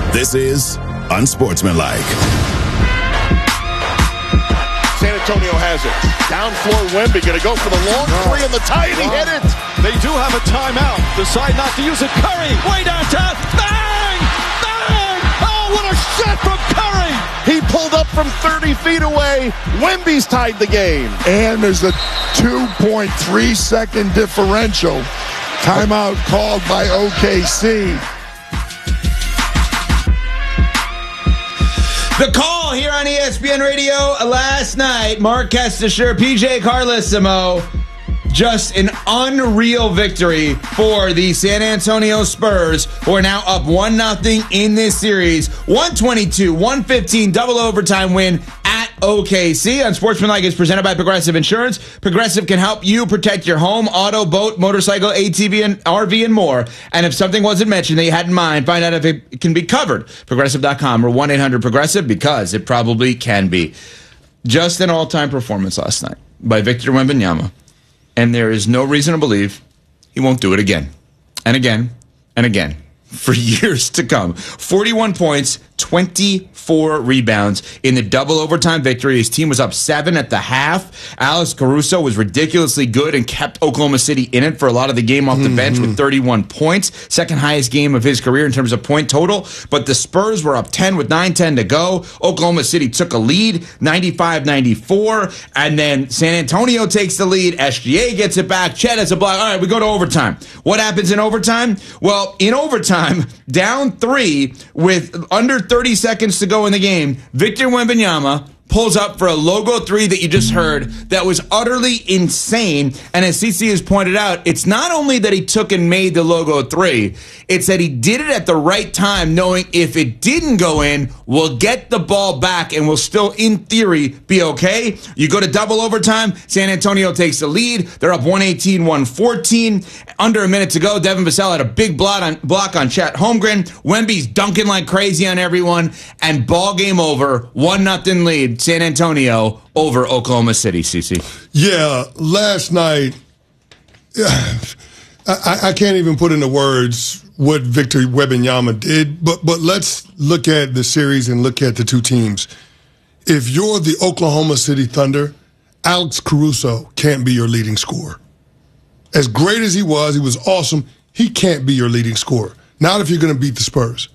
This is Unsportsmanlike. San Antonio has it. Down floor, Wemby going to go for the long three on the tie, and he hit it. They do have a timeout. Decide not to use it. Curry, way downtown. Bang! Bang! Oh, what a shot from Curry! He pulled up from 30 feet away. Wemby's tied the game. And there's a 2.3-second differential. Timeout called by OKC. The call here on ESPN Radio last night, Mark Kestisher, PJ Carlesimo, just an unreal victory for the San Antonio Spurs, who are now up 1-0 in this series. 122-115 double overtime win at OKC. Unsportsmanlike is presented by Progressive Insurance. Progressive can help you protect your home, auto, boat, motorcycle, ATV, and RV, and more. And if something wasn't mentioned that you had in mind, find out if it can be covered. Progressive.com or 1-800-PROGRESSIVE, because it probably can be. Just an all-time performance last night by Victor Wembanyama. And there is no reason to believe he won't do it again and again and again for years to come. 41 points, 24 rebounds in the double overtime victory. His team was up 7 at the half. Alex Caruso was ridiculously good and kept Oklahoma City in it for a lot of the game off the bench with 31 points. Second highest game of his career in terms of point total. But the Spurs were up 10 with 9:10 to go. Oklahoma City took a lead, 95-94. And then San Antonio takes the lead. SGA gets it back. Chet has a block. All right, we go to overtime. What happens in overtime? Well, in overtime, down 3 with under 30 seconds to go in the game, Victor Wembanyama pulls up for a logo 3 that you just heard that was utterly insane. And as CC has pointed out, it's not only that he took and made the logo 3, it's that he did it at the right time, knowing if it didn't go in, we'll get the ball back and we'll still, in theory, be okay. You go to double overtime, San Antonio takes the lead. They're up 118-114. Under a minute to go, Devin Vassell had a big block on Chet Holmgren. Wemby's dunking like crazy on everyone. And ball game over, 1-0 lead. San Antonio over Oklahoma City, CC. Yeah, last night, I can't even put into words what Victor Wembanyama did, but let's look at the series and look at the two teams. If you're the Oklahoma City Thunder, Alex Caruso can't be your leading scorer. As great as he was awesome, he can't be your leading scorer. Not if you're going to beat the Spurs.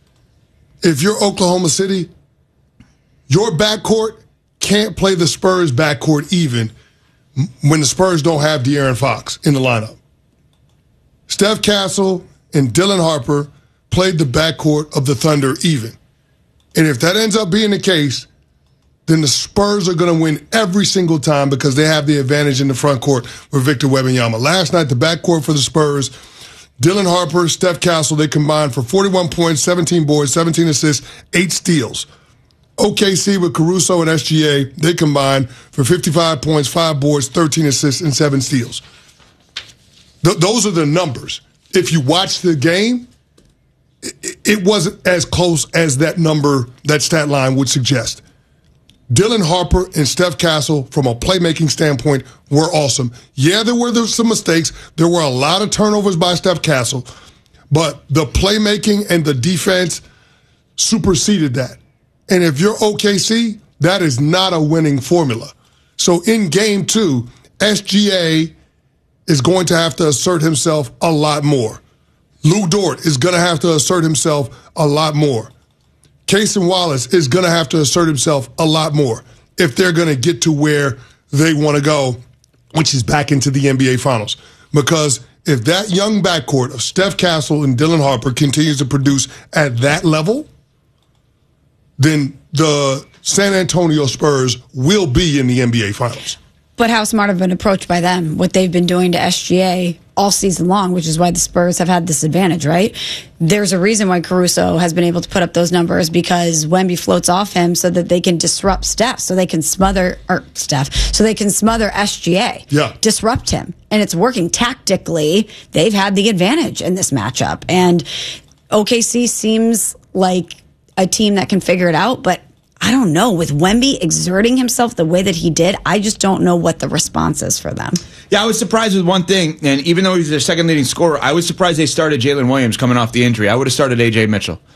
If you're Oklahoma City, your backcourt can't play the Spurs backcourt even when the Spurs don't have De'Aaron Fox in the lineup. Steph Castle and Dylan Harper played the backcourt of the Thunder even. And if that ends up being the case, then the Spurs are going to win every single time because they have the advantage in the front court with Victor Wembanyama. Last night, the backcourt for the Spurs, Dylan Harper, Steph Castle, they combined for 41 points, 17 boards, 17 assists, 8 steals. OKC with Caruso and SGA, they combined for 55 points, 5 boards, 13 assists, and 7 steals. Those are the numbers. If you watch the game, it wasn't as close as that number, that stat line would suggest. Dylan Harper and Steph Castle, from a playmaking standpoint, were awesome. Yeah, there were some mistakes. There were a lot of turnovers by Steph Castle, but the playmaking and the defense superseded that. And if you're OKC, that is not a winning formula. So in game 2, SGA is going to have to assert himself a lot more. Lou Dort is going to have to assert himself a lot more. Cason Wallace is going to have to assert himself a lot more if they're going to get to where they want to go, which is back into the NBA Finals. Because if that young backcourt of Steph Castle and Dylan Harper continues to produce at that level, then the San Antonio Spurs will be in the NBA Finals. But how smart of an approach by them, what they've been doing to SGA all season long, which is why the Spurs have had this advantage, right? There's a reason why Caruso has been able to put up those numbers, because Wemby floats off him so that they can disrupt Steph, so they can smother SGA, disrupt him. And it's working tactically. They've had the advantage in this matchup. And OKC seems like a team that can figure it out, but I don't know. With Wemby exerting himself the way that he did, I just don't know what the response is for them. Yeah, I was surprised with one thing, and even though he's their second leading scorer, I was surprised they started Jalen Williams coming off the injury. I would have started A.J. Mitchell.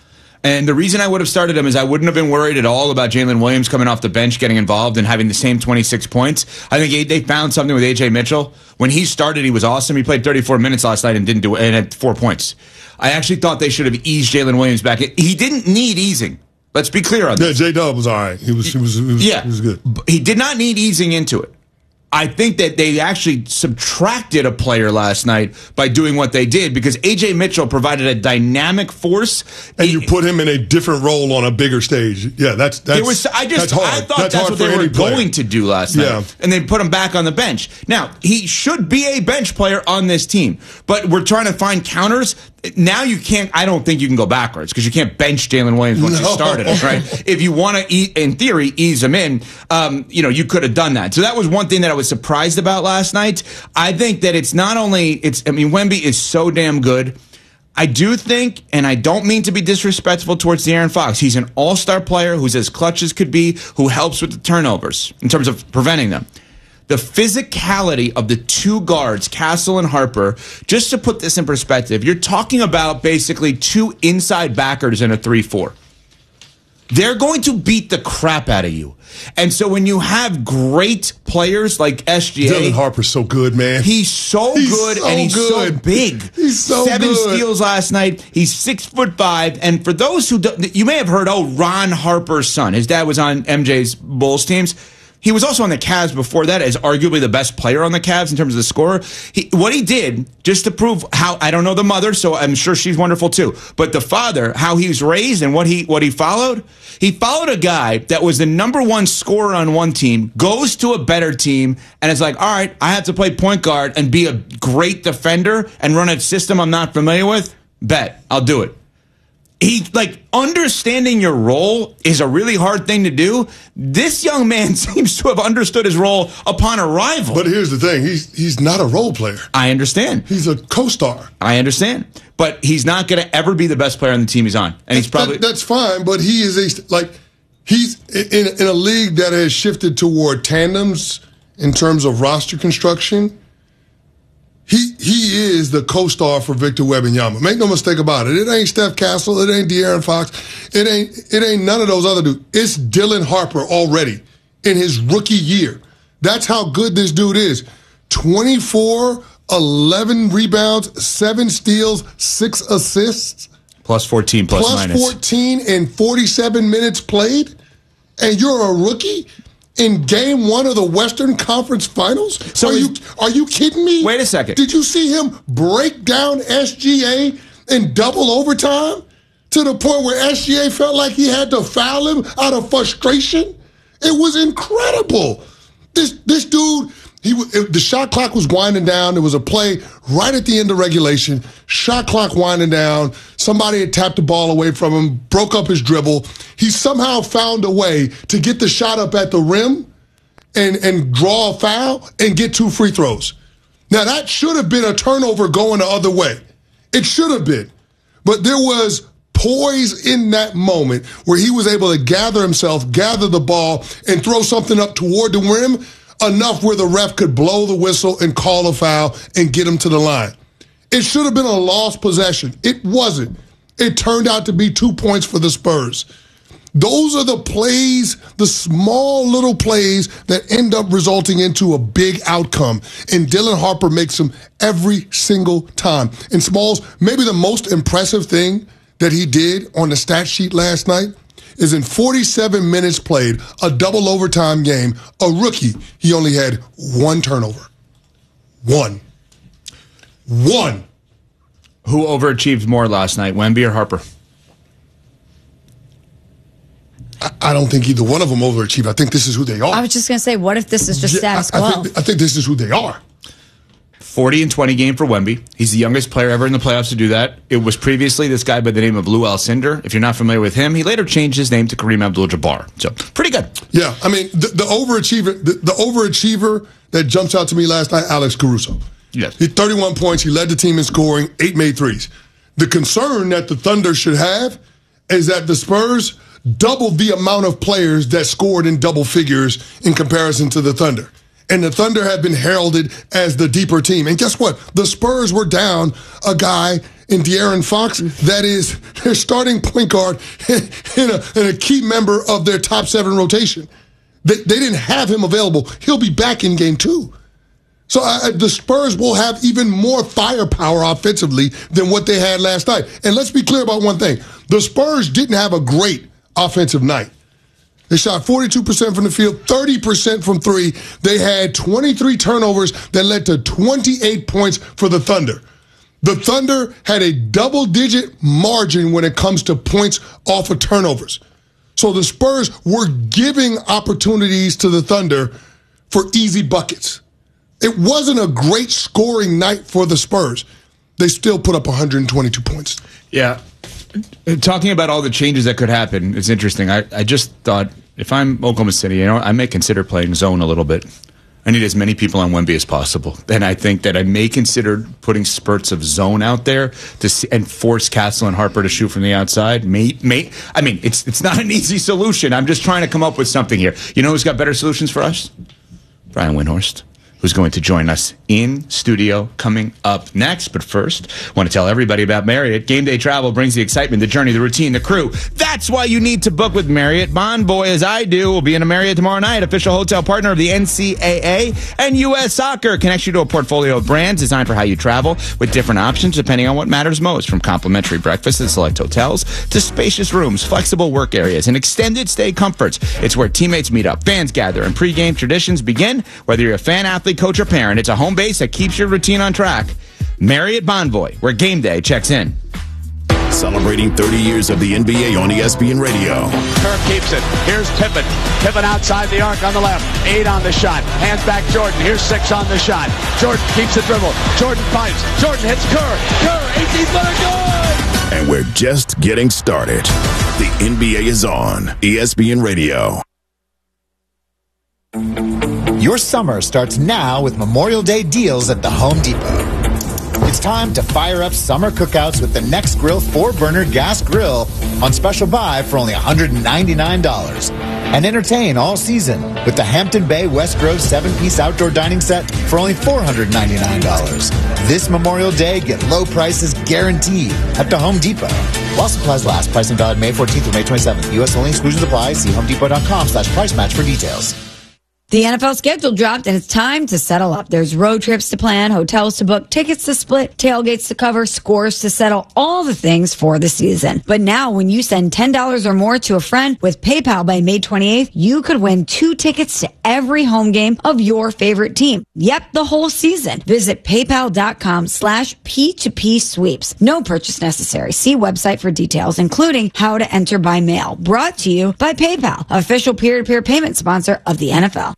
And the reason I would have started him is I wouldn't have been worried at all about Jalen Williams coming off the bench, getting involved, and having the same 26 points. I think they found something with A.J. Mitchell. When he started, he was awesome. He played 34 minutes last night and didn't do it, and had 4 points. I actually thought they should have eased Jalen Williams back. He didn't need easing. Let's be clear on this. Yeah, J-Dub was all right. He was good. He did not need easing into it. I think that they actually subtracted a player last night by doing what they did because A.J. Mitchell provided a dynamic force. And you put him in a different role on a bigger stage. Yeah, that's hard. I thought that's what they were going to do last night. And then put him back on the bench. Now, he should be a bench player on this team. But we're trying to find counters. Now you can't, I don't think you can go backwards because you can't bench Jalen Williams once you started him, right? If you want to, in theory, ease him in, you could have done that. So that was one thing that I was surprised about last night. I think that Wemby is so damn good. I do think, and I don't mean to be disrespectful towards De'Aaron Fox, he's an all-star player who's as clutch as could be, who helps with the turnovers in terms of preventing them. The physicality of the two guards, Castle and Harper, just to put this in perspective, you're talking about basically two inside backers in a 3-4. They're going to beat the crap out of you. And so when you have great players like SGA... Dylan Harper's so good, man. He's so good so big. He's so 7 good. steals last night. He's 6'5". And for those who don't... You may have heard, Ron Harper's son. His dad was on MJ's Bulls teams. He was also on the Cavs before that as arguably the best player on the Cavs in terms of the scorer. What he did, just to prove how, I don't know the mother, so I'm sure she's wonderful too, but the father, how he was raised and what he followed a guy that was the number one scorer on one team, goes to a better team, and is like, all right, I have to play point guard and be a great defender and run a system I'm not familiar with. Bet, I'll do it. Understanding your role is a really hard thing to do. This young man seems to have understood his role upon arrival. But here's the thing. He's not a role player. I understand. He's a co-star. I understand. But he's not going to ever be the best player on the team he's on. And he's probably... That's fine, but he is he's in a league that has shifted toward tandems in terms of roster construction. He is the co-star for Victor Wembanyama. Make no mistake about it. It ain't Steph Castle. It ain't De'Aaron Fox. It ain't none of those other dudes. It's Dylan Harper already in his rookie year. That's how good this dude is. 24, 11 rebounds, 7 steals, 6 assists. Plus 14, plus minus. Plus 14 in 47 minutes played. And you're a rookie? In game 1 of the Western Conference Finals? So are you kidding me? Wait a second. Did you see him break down SGA in double overtime to the point where SGA felt like he had to foul him out of frustration? It was incredible. This dude, the shot clock was winding down. There was a play right at the end of regulation. Shot clock winding down. Somebody had tapped the ball away from him, broke up his dribble. He somehow found a way to get the shot up at the rim and draw a foul and get 2 free throws. Now, that should have been a turnover going the other way. It should have been. But there was poise in that moment where he was able to gather himself, gather the ball, and throw something up toward the rim enough where the ref could blow the whistle and call a foul and get him to the line. It should have been a lost possession. It wasn't. It turned out to be 2 points for the Spurs. Those are the plays, the small little plays that end up resulting into a big outcome. And Dylan Harper makes them every single time. And Smalls, maybe the most impressive thing that he did on the stat sheet last night is in 47 minutes played, a double overtime game, a rookie, he only had 1 turnover. One. Who overachieved more last night, Wemby or Harper? I don't think either one of them overachieved. I think this is who they are. I was just going to say, what if this is just status quo? I think this is who they are. 40-20 game for Wemby. He's the youngest player ever in the playoffs to do that. It was previously this guy by the name of Lou Alcindor. If you're not familiar with him, he later changed his name to Kareem Abdul-Jabbar. So, pretty good. Yeah, I mean, the overachiever that jumps out to me last night, Alex Caruso. Yes. He had 31 points. He led the team in scoring, 8 made threes. The concern that the Thunder should have is that the Spurs doubled the amount of players that scored in double figures in comparison to the Thunder. And the Thunder have been heralded as the deeper team. And guess what? The Spurs were down a guy in De'Aaron Fox. That is their starting point guard and a key member of their top 7 rotation. They didn't have him available. He'll be back in game 2. So the Spurs will have even more firepower offensively than what they had last night. And let's be clear about one thing. The Spurs didn't have a great offensive night. They shot 42% from the field, 30% from 3. They had 23 turnovers that led to 28 points for the Thunder. The Thunder had a double-digit margin when it comes to points off of turnovers. So the Spurs were giving opportunities to the Thunder for easy buckets. It wasn't a great scoring night for the Spurs. They still put up 122 points. Yeah. Talking about all the changes that could happen, it's interesting. I just thought, if I'm Oklahoma City, I may consider playing zone a little bit. I need as many people on Wemby as possible. And I think that I may consider putting spurts of zone out there and force Castle and Harper to shoot from the outside. I mean, it's not an easy solution. I'm just trying to come up with something here. You know who's got better solutions for us? Brian Windhorst, who's going to join us in studio coming up next. But first, I want to tell everybody about Marriott. Game day travel brings the excitement, the journey, the routine, the crew. That's why you need to book with Marriott. Bonvoy, as I do, will be in a Marriott tomorrow night, official hotel partner of the NCAA and U.S. Soccer. Connects you to a portfolio of brands designed for how you travel with different options depending on what matters most, from complimentary breakfasts at select hotels to spacious rooms, flexible work areas, and extended stay comforts. It's where teammates meet up, fans gather, and pregame traditions begin. Whether you're a fan, athlete, coach, or parent, it's a home base that keeps your routine on track. Marriott Bonvoy, where game day checks in. Celebrating 30 years of the NBA on ESPN Radio. Kerr keeps it. Here's Pippen. Pippen outside the arc on the left. 8 on the shot. Hands back Jordan. Here's 6 on the shot. Jordan keeps the dribble. Jordan pipes. Jordan hits Kerr. Kerr, 18-footer, good! And we're just getting started. The NBA is on ESPN Radio. Your summer starts now with Memorial Day deals at the Home Depot. It's time to fire up summer cookouts with the Next Grill 4-burner gas grill on special buy for only $199. And entertain all season with the Hampton Bay West Grove 7-piece outdoor dining set for only $499. This Memorial Day, get low prices guaranteed at the Home Depot. While supplies last, pricing valid May 14th through May 27th. U.S. only, exclusions apply. See homedepot.com/price match for details. The NFL schedule dropped, and it's time to settle up. There's road trips to plan, hotels to book, tickets to split, tailgates to cover, scores to settle, all the things for the season. But now, when you send $10 or more to a friend with PayPal by May 28th, you could win 2 tickets to every home game of your favorite team. Yep, the whole season. Visit paypal.com/P2P sweeps. No purchase necessary. See website for details, including how to enter by mail. Brought to you by PayPal, official peer-to-peer payment sponsor of the NFL.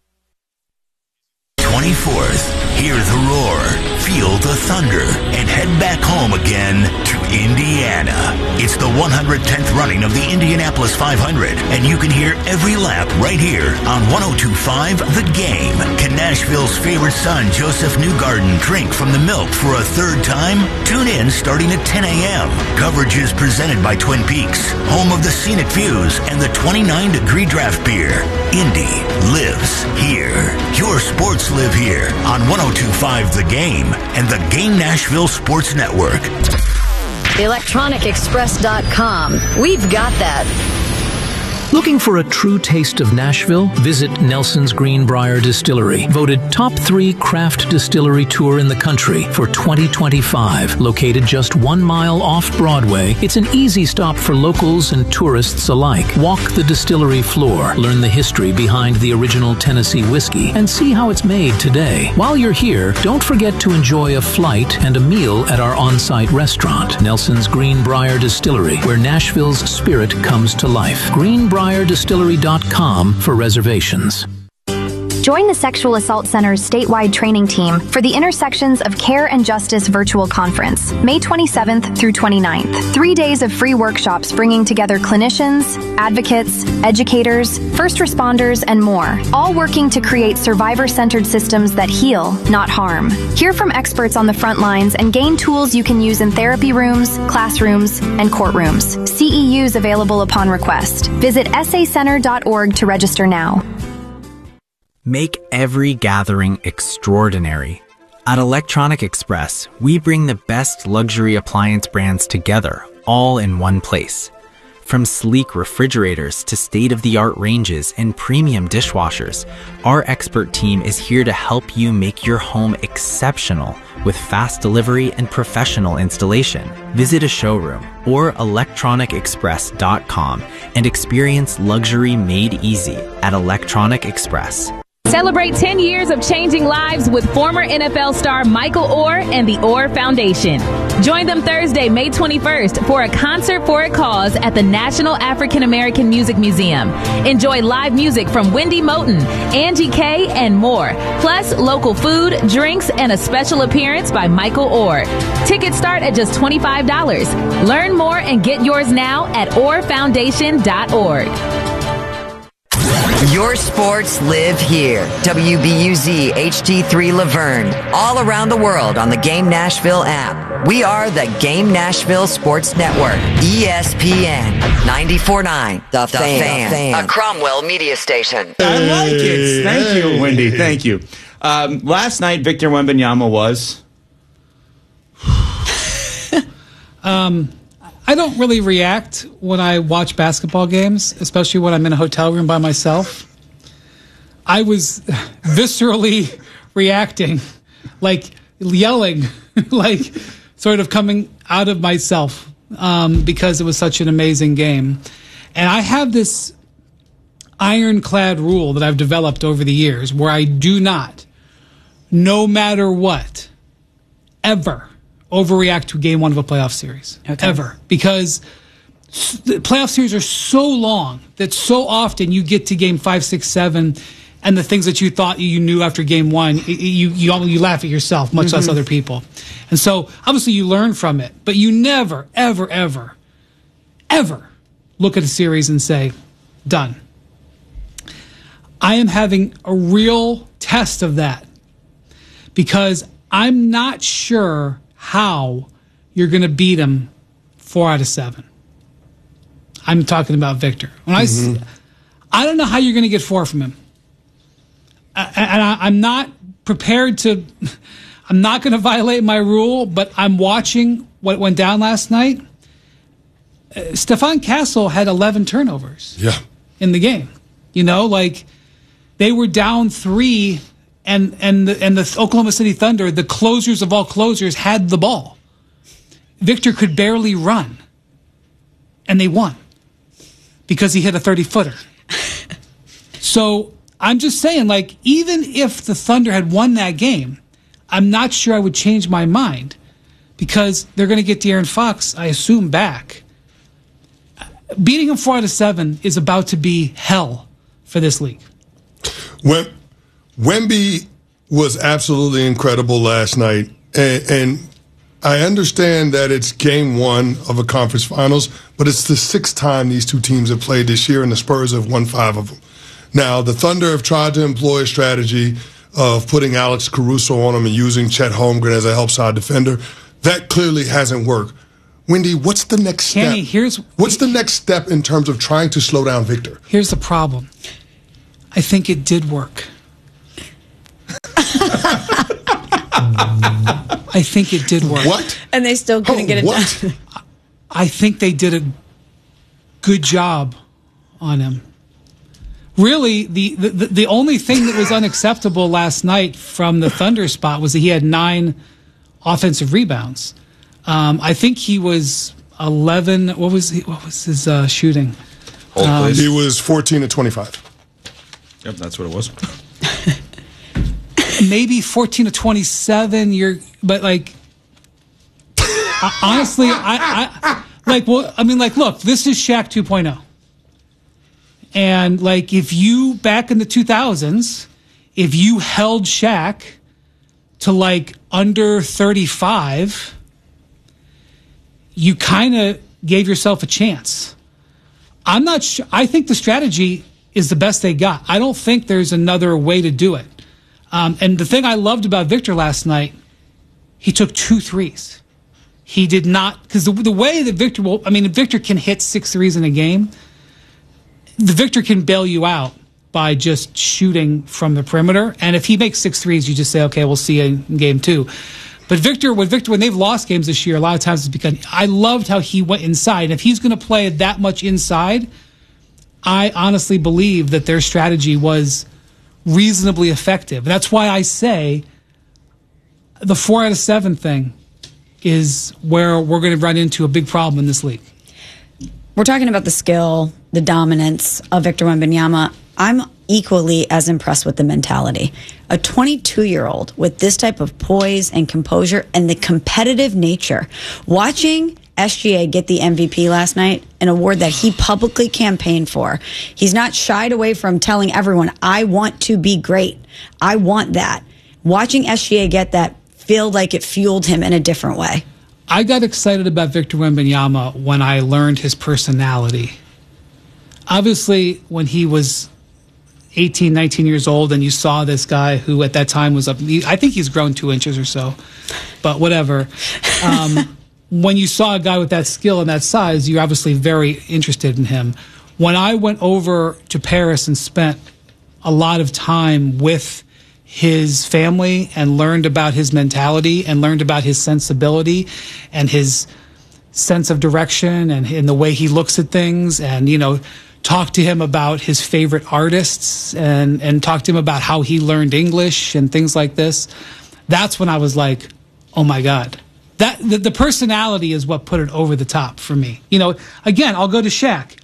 24th, hear the roar, feel the thunder, and head back home again to Indiana. It's the 110th running of the Indianapolis 500, and you can hear every lap right here on 102.5 The Game. Can Nashville's favorite son, Joseph Newgarden, drink from the milk for a 3rd time? Tune in starting at 10 a.m. Coverage is presented by Twin Peaks, home of the scenic views and the 29-degree draft beer. Indy lives here. Your sports live here on 102.5 The Game and the Game Nashville Sports Network. ElectronicExpress.com. We've got that. Looking for a true taste of Nashville? Visit Nelson's Greenbrier Distillery, voted top 3 craft distillery tour in the country for 2025. Located just 1 mile off Broadway, it's an easy stop for locals and tourists alike. Walk the distillery floor, learn the history behind the original Tennessee whiskey, and see how it's made today. While you're here, don't forget to enjoy a flight and a meal at our on-site restaurant, Nelson's Greenbrier Distillery, where Nashville's spirit comes to life. GreenbrierDistillery.com for reservations. Join the Sexual Assault Center's statewide training team for the Intersections of Care and Justice virtual conference, May 27th through 29th. 3 days of free workshops bringing together clinicians, advocates, educators, first responders, and more, all working to create survivor-centered systems that heal, not harm. Hear from experts on the front lines and gain tools you can use in therapy rooms, classrooms, and courtrooms. CEUs available upon request. Visit sacenter.org to register now. Make every gathering extraordinary. At Electronic Express, we bring the best luxury appliance brands together, all in one place. From sleek refrigerators to state-of-the-art ranges and premium dishwashers, our expert team is here to help you make your home exceptional with fast delivery and professional installation. Visit a showroom or electronicexpress.com and experience luxury made easy at Electronic Express. Celebrate 10 years of changing lives with former NFL star Michael Oher and the Oher Foundation. Join them Thursday, May 21st for a concert for a cause at the National African American Music Museum. Enjoy live music from Wendy Moten, Angie K, and more. Plus, local food, drinks, and a special appearance by Michael Oher. Tickets start at just $25. Learn more and get yours now at oherfoundation.org. Your sports live here. WBUZ HD3 Laverne. All around the world on the Game Nashville app. We are the Game Nashville Sports Network. ESPN 94.9. The Fan. A Cromwell media station. I like it. Thank you, Wendy. Thank you. Last night, Victor Wembanyama was... I don't really react when I watch basketball games, especially when I'm in a hotel room by myself. I was viscerally reacting, like yelling, like sort of coming out of myself because it was such an amazing game. And I have this ironclad rule that I've developed over the years where I do not, no matter what, ever overreact to game one of a playoff series. Okay. Ever. Because the playoff series are so long that so often you get to game 5, 6, 7, and the things that you thought you knew after game one, you laugh at yourself, much less other people. And so obviously you learn from it, but you never, ever, ever, ever look at a series and say, done. I am having a real test of that because I'm not sure how you're going to beat him 4 out of 7. I'm talking about Victor. When I don't know how you're going to get 4 from him. And I'm not prepared to, I'm not going to violate my rule, but I'm watching what went down last night. Stephon Castle had 11 turnovers in the game. You know, like they were down 3 and the Oklahoma City Thunder, the closers of all closers, had the ball. Victor could barely run. And they won. Because he hit a 30-footer. So I'm just saying, like, even if the Thunder had won that game, I'm not sure I would change my mind. Because they're going to get De'Aaron Fox, I assume, back. Beating him 4 out of 7 is about to be hell for this league. Wemby was absolutely incredible last night, and I understand that it's game one of a conference finals, but it's the 6th time these two teams have played this year, and the Spurs have won 5 of them. Now, the Thunder have tried to employ a strategy of putting Alex Caruso on them and using Chet Holmgren as a help side defender. That clearly hasn't worked. Wendy, what's the next step? Kenny, what's the next step in terms of trying to slow down Victor? Here's the problem. I think it did work. I think it did work. What? And they still couldn't get it done. I think they did a good job on him. Really, the only thing that was unacceptable last night from the Thunder spot was that he had 9 offensive rebounds. I think he was 11. What was his shooting? He was 14 to 25. Yep, that's what it was. Maybe 14 to 27. But like, honestly, look, this is Shaq 2.0. And like, if you back in the 2000s, if you held Shaq to like under 35, you kind of gave yourself a chance. I'm not sure. I think the strategy is the best they got. I don't think there's another way to do it. And the thing I loved about Victor last night, he took 2 threes. He did not, because the way that Victor can hit 6 threes in a game. The Victor can bail you out, by just shooting from the perimeter. And if he makes 6 threes, you just say, okay, we'll see you in game 2. But Victor, when they've lost games this year, a lot of times it's because I loved how he went inside. And if he's going to play that much inside, I honestly believe that their strategy was reasonably effective. That's why I say the 4 out of 7 thing is where we're going to run into a big problem in this league. We're talking about the skill, the dominance of Victor Wembanyama. I'm equally as impressed with the mentality. A 22-year-old with this type of poise and composure and the competitive nature. Watching SGA get the MVP last night, an award that he publicly campaigned for. He's not shied away from telling everyone, I want to be great. I want that. Watching SGA get that feel like it fueled him in a different way. I got excited about Victor Wembanyama when I learned his personality. Obviously, when he was 18, 19 years old, and you saw this guy who at that time was up, I think he's grown 2 inches or so, but whatever. When you saw a guy with that skill and that size, you're obviously very interested in him. When I went over to Paris and spent a lot of time with his family and learned about his mentality and learned about his sensibility and his sense of direction and the way he looks at things, and, you know, talked to him about his favorite artists and talked to him about how he learned English and things like this. That's when I was like, oh my God. The personality is what put it over the top for me. You know, again, I'll go to Shaq.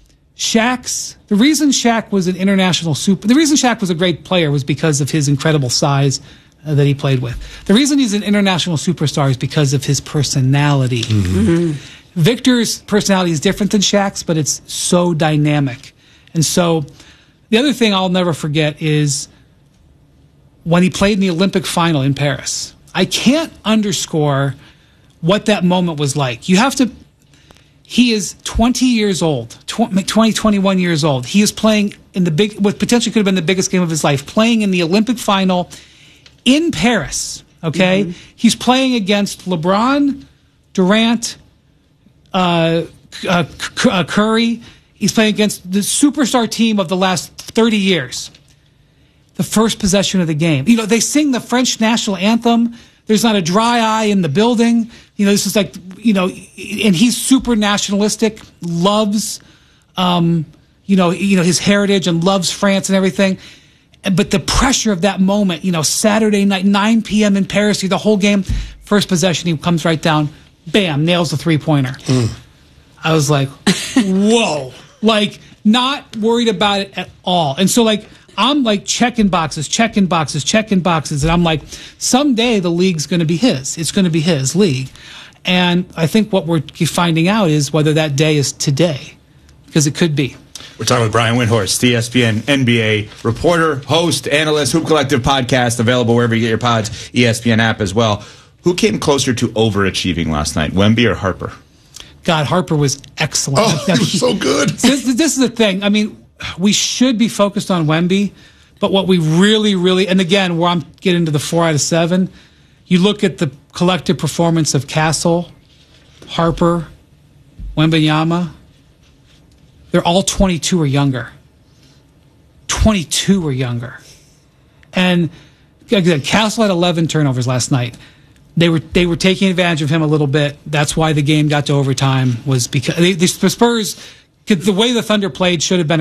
The reason Shaq was an international the reason Shaq was a great player was because of his incredible size that he played with. The reason he's an international superstar is because of his personality. Mm-hmm. Victor's personality is different than Shaq's, but it's so dynamic. And so the other thing I'll never forget is when he played in the Olympic final in Paris. I can't underscore what that moment was like. He is 20 years old, 21 years old. He is playing in what potentially could have been the biggest game of his life, playing in the Olympic final in Paris, okay? Mm-hmm. He's playing against LeBron, Durant, Curry. He's playing against the superstar team of the last 30 years. The first possession of the game. You know, they sing the French national anthem. There's not a dry eye in the building. You know, this is like, you know, and he's super nationalistic, loves, his heritage and loves France and everything. But the pressure of that moment, you know, Saturday night, 9 p.m. in Paris, the whole game, first possession, he comes right down, bam, nails the three-pointer. I was like, whoa. Like, not worried about it at all. And so, like, I'm like checking boxes. And I'm like, someday the league's going to be his. It's going to be his league. And I think what we're finding out is whether that day is today, because it could be. We're talking with Brian Windhorst, ESPN NBA reporter, host, analyst, Hoop Collective podcast, available wherever you get your pods, ESPN app as well. Who came closer to overachieving last night, Wemby or Harper? God, Harper was excellent. Oh, he was so good. This is the thing. I mean, we should be focused on Wemby, but what we really, and again, where I'm getting to the 4 out of 7, you look at the collective performance of Castle, Harper, Wembanyama. They're all 22 or younger. 22 or younger. And again, Castle had 11 turnovers last night. They were taking advantage of him a little bit. That's why the game got to overtime, was because the Spurs, the way the Thunder played, should have been a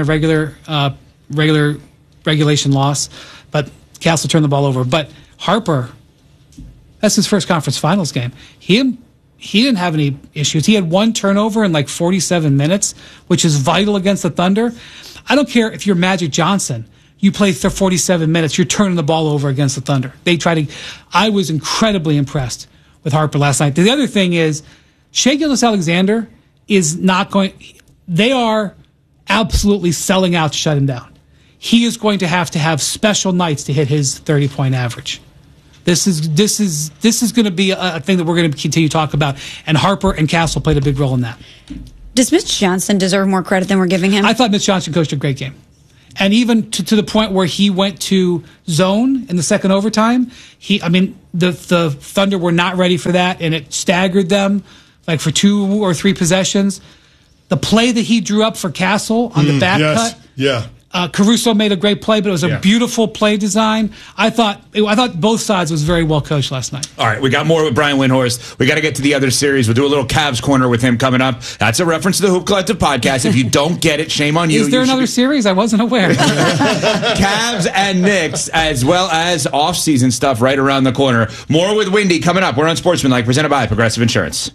regulation loss, but Castle turned the ball over. But Harper, that's his first conference finals game. He didn't have any issues. He had 1 turnover in like 47 minutes, which is vital against the Thunder. I don't care if you're Magic Johnson. You play 47 minutes, you're turning the ball over against the Thunder. I was incredibly impressed with Harper last night. The other thing is, Shai Gilgeous-Alexander is not going, they are absolutely selling out to shut him down. He is going to have special nights to hit his 30-point average. This is going to be a thing that we're going to continue to talk about. And Harper and Castle played a big role in that. Does Mitch Johnson deserve more credit than we're giving him? I thought Mitch Johnson coached a great game. And even to the point where he went to zone in the second overtime, the Thunder were not ready for that, and it staggered them like for 2 or 3 possessions. The play that he drew up for Castle on the back cut, Caruso made a great play, but it was a beautiful play design. I thought both sides was very well coached last night. All right, we got more with Brian Windhorst. We got to get to the other series. We'll do a little Cavs corner with him coming up. That's a reference to the Hoop Collective podcast. If you don't get it, shame on you. Is there another series? I wasn't aware. Cavs and Knicks, as well as off-season stuff right around the corner. More with Windy coming up. We're on Sportsmanlike, presented by Progressive Insurance.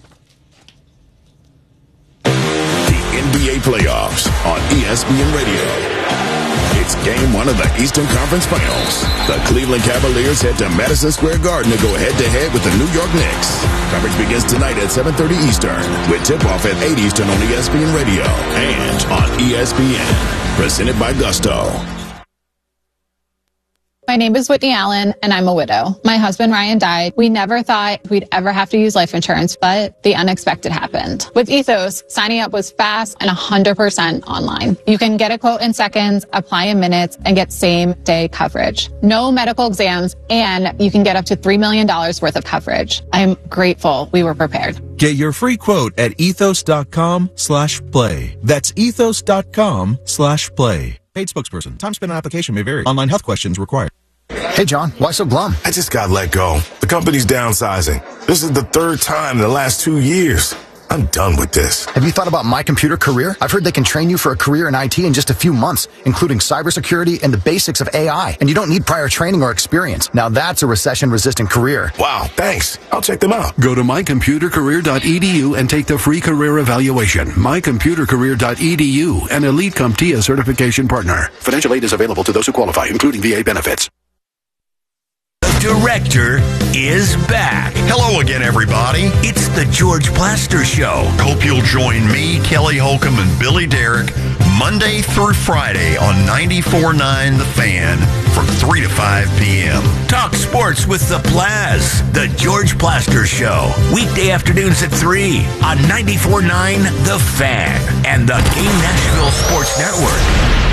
The NBA playoffs on ESPN Radio. It's game one of the Eastern Conference Finals. The Cleveland Cavaliers head to Madison Square Garden to go head-to-head with the New York Knicks. Coverage begins tonight at 7:30 Eastern, with tip-off at 8 Eastern on ESPN Radio and on ESPN. Presented by Gusto. My name is Whitney Allen, and I'm a widow. My husband, Ryan, died. We never thought we'd ever have to use life insurance, but the unexpected happened. With Ethos, signing up was fast and 100% online. You can get a quote in seconds, apply in minutes, and get same-day coverage. No medical exams, and you can get up to $3 million worth of coverage. I'm grateful we were prepared. Get your free quote at ethos.com/play. That's ethos.com/play. Paid spokesperson. Time spent on application may vary. Online health questions required. Hey, John, why so glum? I just got let go. The company's downsizing. This is the third time in the last 2 years. I'm done with this. Have you thought about My Computer Career? I've heard they can train you for a career in IT in just a few months, including cybersecurity and the basics of AI. And you don't need prior training or experience. Now that's a recession-resistant career. Wow, thanks. I'll check them out. Go to mycomputercareer.edu and take the free career evaluation. Mycomputercareer.edu, an Elite CompTIA certification partner. Financial aid is available to those who qualify, including VA benefits. Director is back. Hello again, everybody. It's the George Plaster Show. Hope you'll join me, Kelly Holcomb, and Billy Derrick Monday through Friday on 94.9 The Fan from 3 to 5 p.m. Talk sports with the Plaz. The George Plaster Show. Weekday afternoons at 3 on 94.9 The Fan and the Game Nashville Sports Network.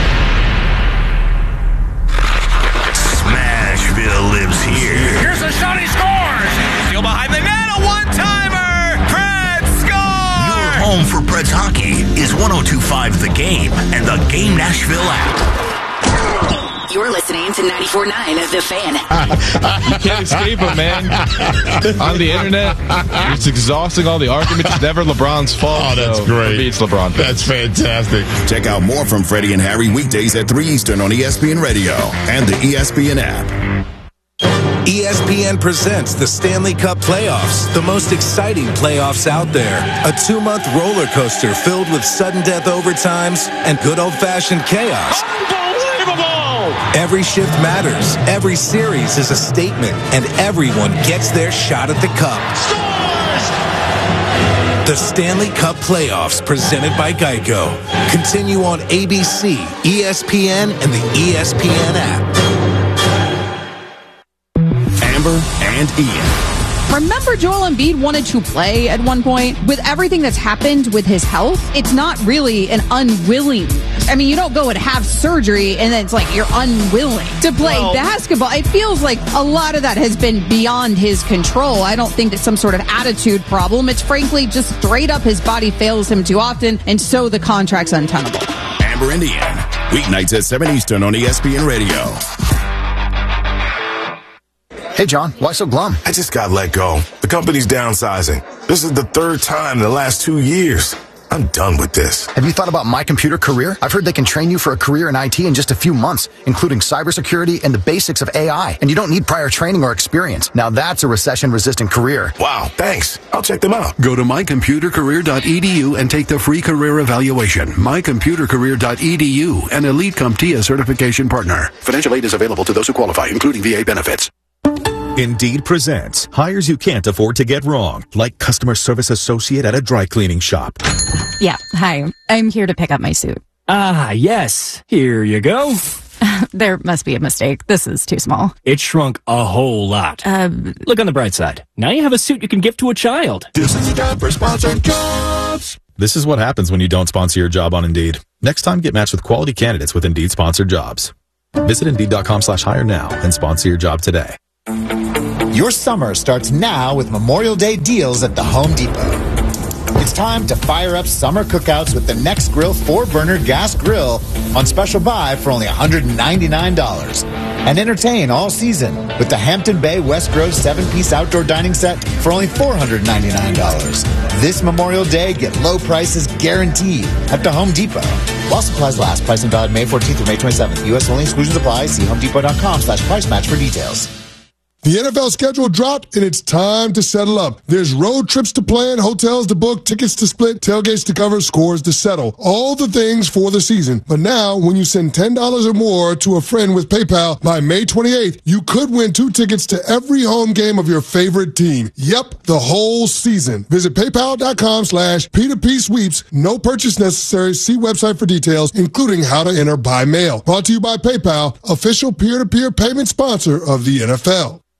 Smashville lives here. Here's a shot, he scores! Steal behind the net, a one-timer! Preds score! Your home for Preds hockey is 102.5 The Game and the Game Nashville app. You're listening to 94.9 of The Fan. You can't escape it, man. On the internet, it's exhausting all the arguments. It's never LeBron's fault. Oh, that's great. It's LeBron. That's fantastic. Check out more from Freddie and Harry weekdays at 3 Eastern on ESPN Radio and the ESPN app. ESPN presents the Stanley Cup Playoffs, the most exciting playoffs out there. A 2-month roller coaster filled with sudden death overtimes and good old-fashioned chaos. Every shift matters. Every series is a statement, and everyone gets their shot at the cup. Scores! The Stanley Cup Playoffs, presented by Geico. Continue on ABC, ESPN, and the ESPN app. Amber and Ian. Remember Joel Embiid wanted to play at one point? With everything that's happened with his health, it's not really an unwilling. I mean, you don't go and have surgery and then it's like you're unwilling to play basketball. It feels like a lot of that has been beyond his control. I don't think it's some sort of attitude problem. It's frankly just straight up his body fails him too often, and so the contract's untenable. Amber and Ian, weeknights at 7 Eastern on ESPN Radio. Hey, John, why so glum? I just got let go. The company's downsizing. This is the third time in the last 2 years. I'm done with this. Have you thought about My Computer Career? I've heard they can train you for a career in IT in just a few months, including cybersecurity and the basics of AI. And you don't need prior training or experience. Now that's a recession-resistant career. Wow, thanks. I'll check them out. Go to mycomputercareer.edu and take the free career evaluation. Mycomputercareer.edu, an Elite CompTIA certification partner. Financial aid is available to those who qualify, including VA benefits. Indeed presents hires you can't afford to get wrong, like customer service associate at a dry cleaning shop. Yeah, hi. I'm here to pick up my suit. Ah, yes. Here you go. There must be a mistake. This is too small. It shrunk a whole lot. Look on the bright side. Now you have a suit you can give to a child. This is the time for sponsored jobs. This is what happens when you don't sponsor your job on Indeed. Next time, get matched with quality candidates with Indeed sponsored jobs. Visit Indeed.com/hire now and sponsor your job today. Your summer starts now with Memorial Day deals at the Home Depot. It's time to fire up summer cookouts with the Next Grill 4-burner gas grill on special buy for only $199. And entertain all season with the Hampton Bay West Grove 7-piece outdoor dining set for only $499. This Memorial Day, get low prices guaranteed at the Home Depot. While supplies last, pricing valid May 14th through May 27th. U.S. only, exclusions apply. See homedepot.com/price match for details. The NFL schedule dropped, and it's time to settle up. There's road trips to plan, hotels to book, tickets to split, tailgates to cover, scores to settle. All the things for the season. But now, when you send $10 or more to a friend with PayPal by May 28th, you could win 2 tickets to every home game of your favorite team. Yep, the whole season. Visit paypal.com/P2P sweeps. No purchase necessary. See website for details, including how to enter by mail. Brought to you by PayPal, official peer-to-peer payment sponsor of the NFL.